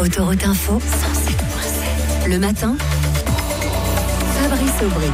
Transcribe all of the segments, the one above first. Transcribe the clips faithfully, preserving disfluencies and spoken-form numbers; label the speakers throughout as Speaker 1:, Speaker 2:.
Speaker 1: Autoroute Info, cent sept virgule sept. Le matin, Fabrice Aubry.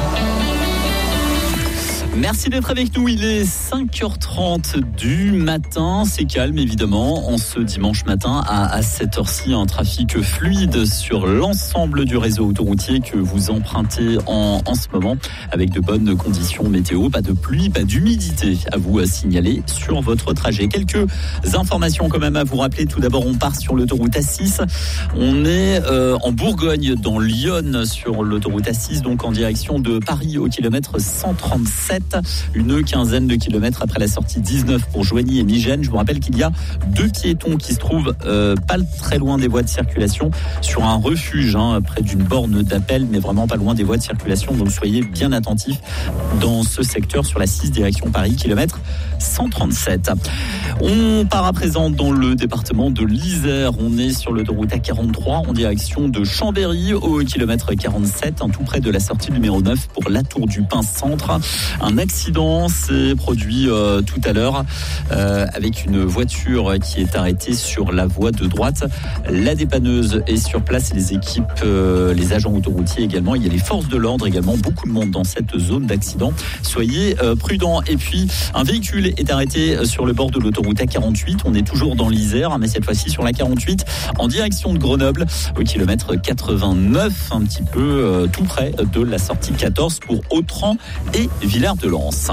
Speaker 2: Merci d'être avec nous, il est cinq heures trente du matin, c'est calme évidemment, en ce dimanche matin à, à cette heure-ci, un trafic fluide sur l'ensemble du réseau autoroutier que vous empruntez en, en ce moment, avec de bonnes conditions météo, pas de pluie, pas d'humidité à vous à signaler sur votre trajet. Quelques informations quand même à vous rappeler, tout d'abord on part sur l'autoroute A six, on est euh, en Bourgogne, dans l'Yonne, sur l'autoroute A six, donc en direction de Paris au kilomètre cent trente-sept. Une quinzaine de kilomètres après la sortie dix-neuf pour Joigny et Migène. Je vous rappelle qu'il y a deux piétons qui se trouvent euh, pas très loin des voies de circulation, sur un refuge hein, près d'une borne d'appel, mais vraiment pas loin des voies de circulation. Donc soyez bien attentifs dans ce secteur sur la six direction Paris, kilomètre cent trente-sept. On part à présent dans le département de l'Isère. On est sur l'autoroute A quarante-trois en direction de Chambéry au kilomètre quarante-sept, hein, tout près de la sortie numéro neuf pour la Tour du Pin Centre. Un accident s'est produit euh, tout à l'heure euh, avec une voiture qui est arrêtée sur la voie de droite. La dépanneuse est sur place et les équipes, euh, les agents autoroutiers également. Il y a les forces de l'ordre également, beaucoup de monde dans cette zone d'accident. Soyez euh, prudents. Et puis, un véhicule est arrêté sur le bord de l'autoroute A quarante-huit. On est toujours dans l'Isère, mais cette fois-ci sur la quarante-huit, en direction de Grenoble, au kilomètre quatre-vingt-neuf, un petit peu euh, tout près de la sortie quatorze pour Autran et Villars de Lans.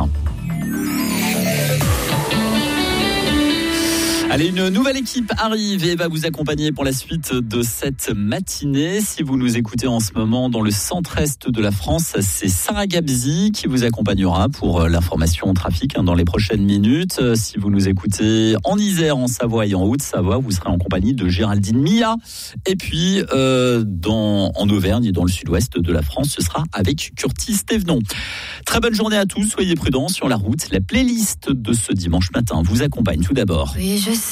Speaker 2: Allez, une nouvelle équipe arrive et va vous accompagner pour la suite de cette matinée. Si vous nous écoutez en ce moment dans le centre-est de la France, c'est Sarah Gabzi qui vous accompagnera pour l'information trafic hein, dans les prochaines minutes. Si vous nous écoutez en Isère, en Savoie et en Haute-Savoie, vous serez en compagnie de Géraldine Mia. Et puis, euh, dans, en Auvergne et dans le sud-ouest de la France, ce sera avec Curtis Thévenon. Très bonne journée à tous, soyez prudents sur la route. La playlist de ce dimanche matin vous accompagne tout d'abord.
Speaker 1: Oui, je